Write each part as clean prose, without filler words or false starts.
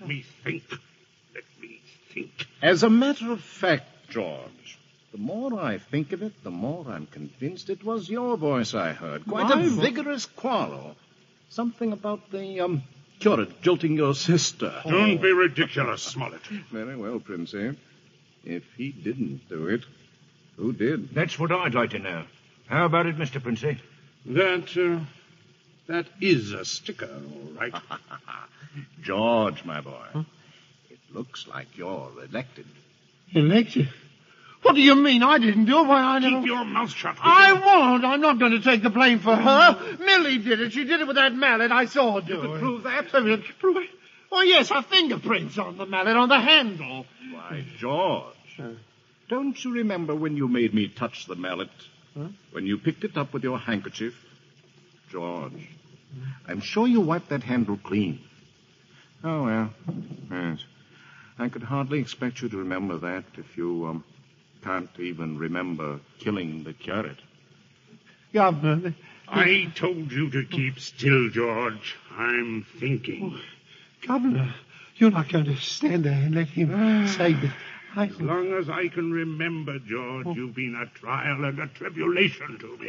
me think. As a matter of fact, George, the more I think of it, the more I'm convinced it was your voice I heard. Quite a vigorous quarrel. Something about the, curate jilting your sister. Don't be ridiculous, Smollett. Very well, Princey. If he didn't do it, who did? That's what I'd like to know. How about it, Mr. Princey? That is a sticker, all right. George, my boy, it looks like you're elected. Elected? What do you mean? I didn't do it. Why, I never... Keep your mouth shut. I won't. I'm not going to take the blame for her. Millie did it. She did it with that mallet. I saw her do it. You could prove that? Prove it? Oh, yes, her fingerprints on the mallet, on the handle. Why, George, don't you remember when you made me touch the mallet? When you picked it up with your handkerchief? George, I'm sure you wiped that handle clean. Oh, well, yes. I could hardly expect you to remember that if you, can't even remember killing the curate. Governor... I told you to keep still, George. I'm thinking. Oh, Governor, you're not going to stand there and let him say that... As long as I can remember, George, you've been a trial and a tribulation to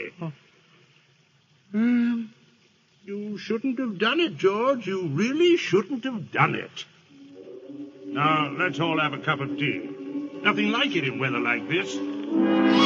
me. You shouldn't have done it, George. You really shouldn't have done it. Now, let's all have a cup of tea. Nothing like it in weather like this.